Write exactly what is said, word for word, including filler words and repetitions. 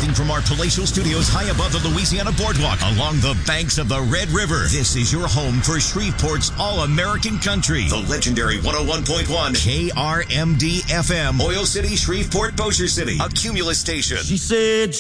Broadcasting from our palatial studios high above the Louisiana Boardwalk along the banks of the Red River. This is your home for Shreveport's All-American Country. The legendary one oh one point one K R M D F M. Oil City, Shreveport, Bossier City. A Cumulus station. She said